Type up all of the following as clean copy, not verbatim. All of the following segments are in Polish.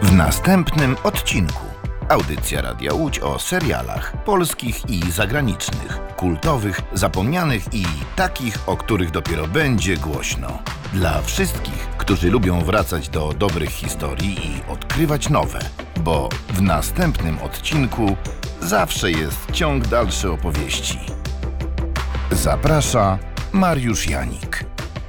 W następnym odcinku audycja Radia Łódź o serialach polskich i zagranicznych, kultowych, zapomnianych i takich, o których dopiero będzie głośno. Dla wszystkich, którzy lubią wracać do dobrych historii i odkrywać nowe, bo w następnym odcinku zawsze jest ciąg dalszy opowieści. Zaprasza Mariusz Janik.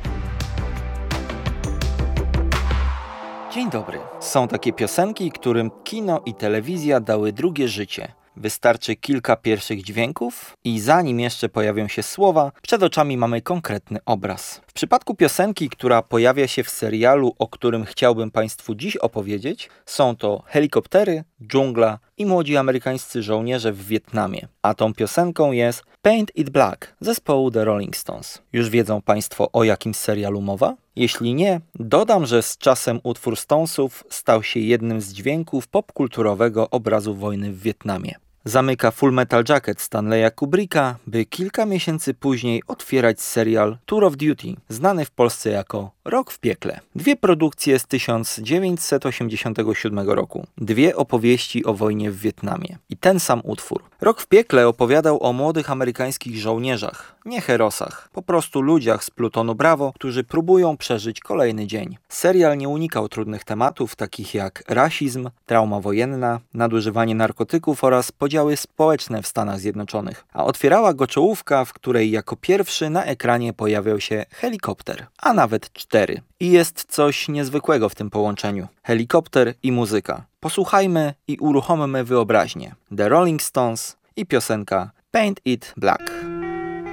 Dzień dobry. Są takie piosenki, którym kino i telewizja dały drugie życie. Wystarczy kilka pierwszych dźwięków i zanim jeszcze pojawią się słowa, przed oczami mamy konkretny obraz. W przypadku piosenki, która pojawia się w serialu, o którym chciałbym Państwu dziś opowiedzieć, są to helikoptery, dżungla i młodzi amerykańscy żołnierze w Wietnamie. A tą piosenką jest Paint It Black zespołu The Rolling Stones. Już wiedzą Państwo, o jakim serialu mowa? Jeśli nie, dodam, że z czasem utwór Stonesów stał się jednym z dźwięków popkulturowego obrazu wojny w Wietnamie. Zamyka Full Metal Jacket Stanleya Kubricka, by kilka miesięcy później otwierać serial Tour of Duty, znany w Polsce jako Rok w piekle. Dwie produkcje z 1987 roku. Dwie opowieści o wojnie w Wietnamie. I ten sam utwór. Rok w piekle opowiadał o młodych amerykańskich żołnierzach, nie herosach, po prostu ludziach z plutonu Bravo, którzy próbują przeżyć kolejny dzień. Serial nie unikał trudnych tematów, takich jak rasizm, trauma wojenna, nadużywanie narkotyków oraz podziały społeczne w Stanach Zjednoczonych. A otwierała go czołówka, w której jako pierwszy na ekranie pojawiał się helikopter, a nawet 4. I jest coś niezwykłego w tym połączeniu. Helikopter i muzyka. Posłuchajmy i uruchommy wyobraźnię. The Rolling Stones i piosenka Paint It Black.